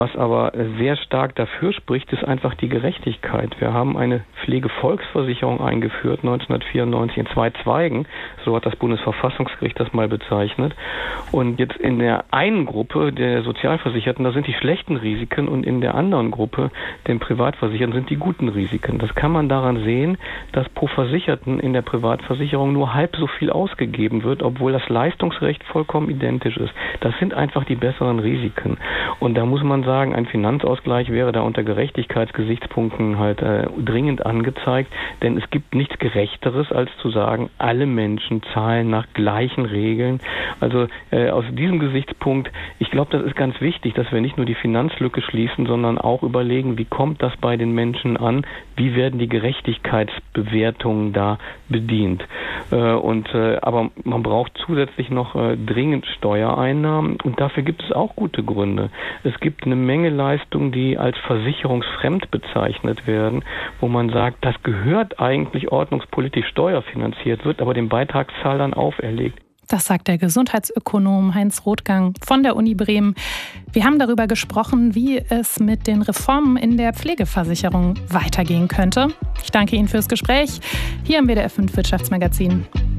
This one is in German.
Was aber sehr stark dafür spricht, ist einfach die Gerechtigkeit. Wir haben eine Pflegevolksversicherung eingeführt, 1994 in 2 Zweigen. So hat das Bundesverfassungsgericht das mal bezeichnet. Und jetzt in der einen Gruppe der Sozialversicherten, da sind die schlechten Risiken, und in der anderen Gruppe, den Privatversicherten, sind die guten Risiken. Das kann man daran sehen, dass pro Versicherten in der Privatversicherung nur halb so viel ausgegeben wird, obwohl das Leistungsrecht vollkommen identisch ist. Das sind einfach die besseren Risiken. Und da muss man sagen, ein Finanzausgleich wäre da unter Gerechtigkeitsgesichtspunkten halt dringend angezeigt, denn es gibt nichts Gerechteres, als zu sagen, alle Menschen zahlen nach gleichen Regeln. Also aus diesem Gesichtspunkt, ich glaube, das ist ganz wichtig, dass wir nicht nur die Finanzlücke schließen, sondern auch überlegen, wie kommt das bei den Menschen an, wie werden die Gerechtigkeitsbewertungen da bedient. Aber man braucht zusätzlich noch dringend Steuereinnahmen, und dafür gibt es auch gute Gründe. Es gibt eine Menge Leistungen, die als versicherungsfremd bezeichnet werden, wo man sagt, das gehört eigentlich ordnungspolitisch steuerfinanziert, wird aber den Beitragszahlern auferlegt. Das sagt der Gesundheitsökonom Heinz Rothgang von der Uni Bremen. Wir haben darüber gesprochen, wie es mit den Reformen in der Pflegeversicherung weitergehen könnte. Ich danke Ihnen fürs Gespräch hier im WDR 5 Wirtschaftsmagazin.